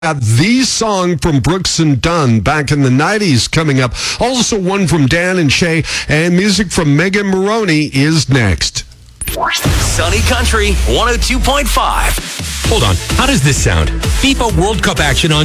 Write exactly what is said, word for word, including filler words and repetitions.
Got the song from Brooks and Dunn back in the nineties coming up. Also one from Dan and Shay, and music from Megan Moroney is next. Sunny Country one oh two point five. Hold on. How does this sound? FIFA World Cup action on